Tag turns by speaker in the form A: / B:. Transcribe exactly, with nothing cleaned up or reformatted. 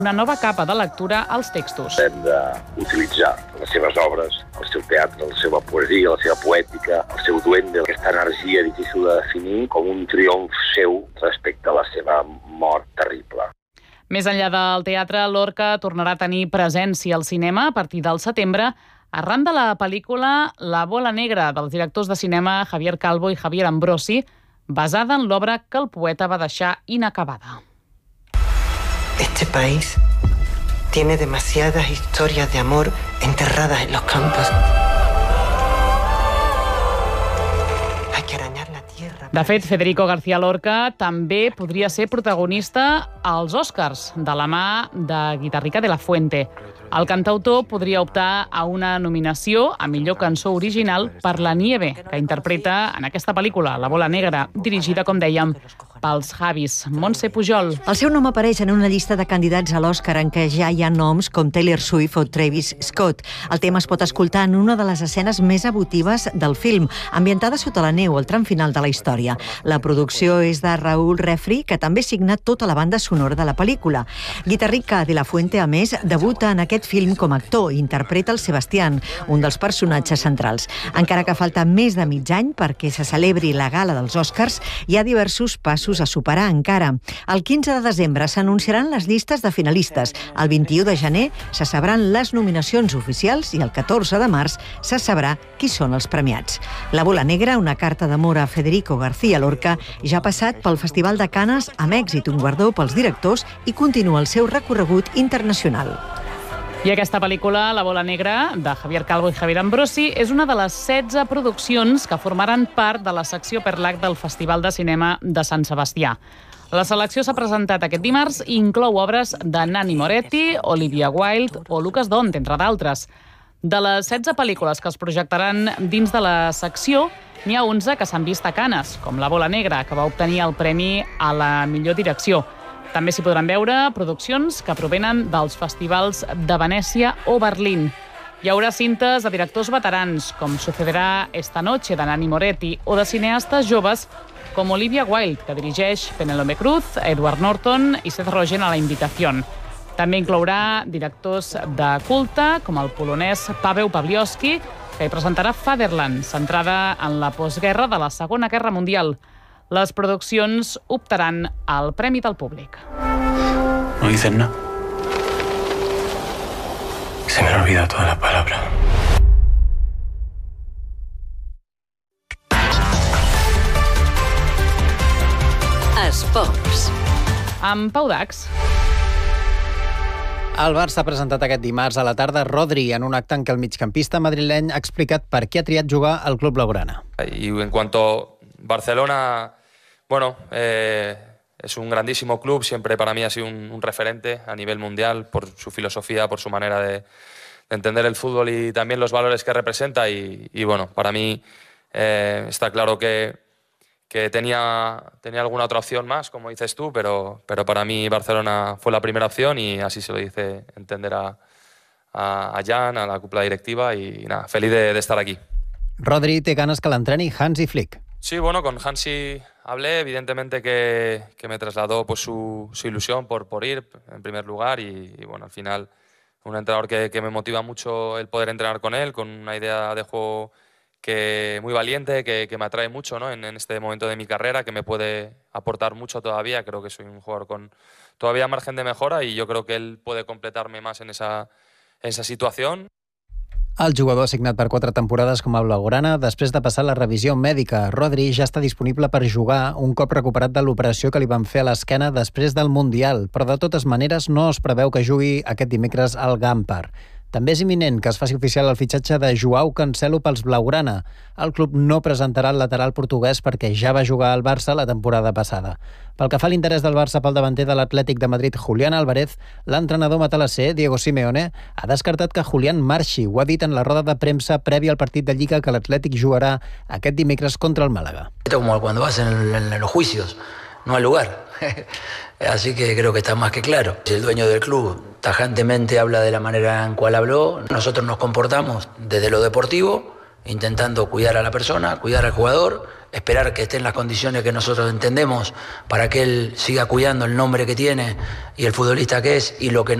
A: una nova capa de lectura als textos.
B: Hem d'utilitzar les seves obres, el seu teatre, la seva poesia, la seva poètica, el seu duende, aquesta energia difícil de definir com un triomf seu respecte a la seva mort terrible.
A: Més enllà del teatre, Lorca tornarà a tenir presència al cinema a partir del setembre arran de la pel·lícula La bola negra dels directors de cinema Javier Calvo i Javier Ambrosi, basada en l'obra que el poeta va deixar inacabada.
C: Este país tiene demasiadas historias de amor enterradas en los campos. Hay que arañar la tierra.
A: De fet, Federico García Lorca també podria ser protagonista als Oscars, de la mà de Guitarrica de la Fuente. El cantautor podria optar a una nominació a millor cançó original per La Nieve, que interpreta en aquesta pel·lícula, La bola negra, dirigida, com dèiem, pels Javis. Montse Pujol.
D: El seu nom apareix en una llista de candidats a l'Oscar en què ja hi ha noms com Taylor Swift o Travis Scott. El tema es pot escoltar en una de les escenes més emotives del film, ambientada sota la neu, al tram final de la història. La producció és de Raúl Refri, que també signa tota la banda sonora de la pel·lícula. Guitarrica de la Fuente, a més, debuta en aquest film com a actor i interpreta el Sebastián, un dels personatges centrals. Encara que falta més de mig any perquè se celebri la gala dels Oscars, hi ha diversos passos a superar encara. El quinze de desembre s'anunciaran les llistes de finalistes. El vint-i-u de gener se sabran les nominacions oficials i el catorze de març se sabrà qui són els premiats. La bola negra, una carta d'amor a Federico García Lorca, ja ha passat pel Festival de Canes amb èxit, un guardó pels directors, i continua el seu recorregut internacional.
A: I aquesta pel·lícula, La bola negra, de Javier Calvo i Javier Ambrosi, és una de les setze produccions que formaran part de la secció Perlac del Festival de Cinema de Sant Sebastià. La selecció s'ha presentat aquest dimarts i inclou obres de Nanni Moretti, Olivia Wilde o Lucas Dont, entre d'altres. De les setze pel·lícules que es projectaran dins de la secció, n'hi ha onze que s'han vist a Canes, com La bola negra, que va obtenir el premi a la millor direcció. També s'hi podran veure produccions que provenen dels festivals de Venècia o Berlín. Hi haurà cintes de directors veterans, com Sucederá esta noche, de Nanni Moretti, o de cineastes joves, com Olivia Wilde, que dirigeix Penélope Cruz, Edward Norton i Seth Rogen a La invitación. També inclourà directors de culte, com el polonès Paweł Pawliowski, que hi presentarà Fatherland, centrada en la postguerra de la Segona Guerra Mundial. Les produccions optaran al Premi del Públic.
E: No dicen nada. Se me han olvidado todas las palabras.
F: Esports.
A: Amb Pau Dax.
G: El Barça ha presentat aquest dimarts a la tarda Rodri en un acte en què el migcampista madrileny ha explicat per què ha triat jugar al club blaugrana.
H: Y en cuanto a Barcelona, bueno, eh, es un grandísimo club, siempre para mí ha sido un, un referente a nivel mundial por su filosofía, por su manera de, de entender el fútbol y también los valores que representa y, y bueno, para mí eh, está claro que, que tenía, tenía alguna otra opción más, como dices tú, pero, pero para mí Barcelona fue la primera opción y así se lo hice entender a, a, a Jan, a la cúpula directiva y nada, feliz de, de estar aquí.
G: Rodri té ganes que l'entreni Hansi Flick.
H: Sí, bueno, con Hansi hablé, evidentemente que, que me trasladó pues, su, su ilusión por, por ir, en primer lugar, y, y bueno, al final un entrenador que, que me motiva mucho el poder entrenar con él, con una idea de juego que muy valiente, que, que me atrae mucho, ¿no? en, en este momento de mi carrera, que me puede aportar mucho todavía. Creo que soy un jugador con todavía margen de mejora y yo creo que él puede completarme más en esa, en esa situación.
G: El jugador signat per quatre temporades com a blaugrana després de passar la revisió mèdica. Rodri ja està disponible per jugar un cop recuperat de l'operació que li van fer a l'esquena després del Mundial, però de totes maneres no es preveu que jugui aquest dimecres al Gampar. També és imminent que es faci oficial el fitxatge de Joao Cancelo pels blaugrana. El club no presentarà el lateral portuguès perquè ja va jugar al Barça la temporada passada. Pel que fa a l'interès del Barça pel davanter de l'Atlètic de Madrid, Julián Álvarez, l'entrenador matalasser, Diego Simeone, ha descartat que Julián marxi. Ho ha dit en la roda de premsa prèvia al partit de Lliga que l'Atlètic jugarà aquest dimecres contra el Málaga.
I: Esto como cuando vas en, en, en los juicios, no al lugar. Así que creo que está más que claro. Si el dueño del club tajantemente habla de la manera en cual habló, nosotros nos comportamos desde lo deportivo intentando cuidar a la persona, cuidar al jugador, esperar que esté en las condiciones que nosotros entendemos para que él siga cuidando el nombre que tiene y el futbolista que es y lo que